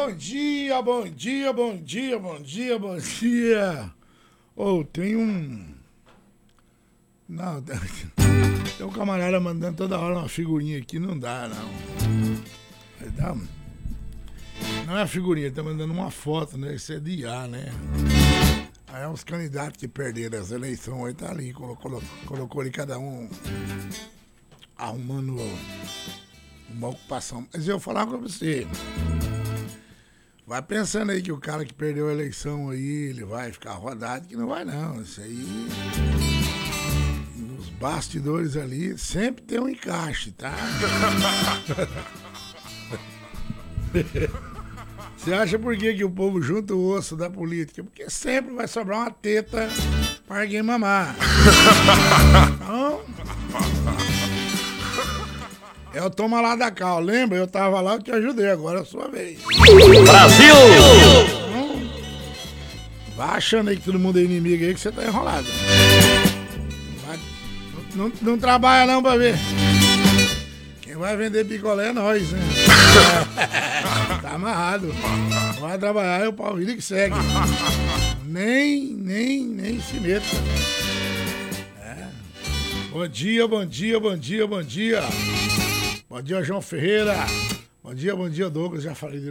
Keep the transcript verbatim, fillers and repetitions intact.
Bom dia, bom dia, bom dia, bom dia, bom dia. Ô, oh, tem um... Não, tem um camarada mandando toda hora uma figurinha aqui, não dá, não. Vai dar... Não é a figurinha, ele tá mandando uma foto, né? Isso é de I A, né? Aí os candidatos que perderam as eleições, aí tá ali, colocou, colocou ali cada um arrumando uma ocupação. Mas eu vou falar com você, vai pensando aí que o cara que perdeu a eleição aí, ele vai ficar rodado, que não vai não. Isso aí, nos bastidores ali, sempre tem um encaixe, tá? Você acha por que, que o povo junta o osso da política? Porque sempre vai sobrar uma teta para alguém mamar. Então, é o toma lá da cal. Lembra? Eu tava lá, eu te ajudei. Agora é a sua vez. Brasil! Então, vai achando aí que todo mundo é inimigo aí, que você tá enrolado. Vai, não, não trabalha não pra ver. Quem vai vender picolé é nós, né? Tá amarrado. Vai trabalhar, é o pau vira que segue. Nem, nem, nem se meta. É. Bom dia, bom dia, bom dia, bom dia. Bom dia, João Ferreira. Bom dia, bom dia, Douglas. Já falei dele.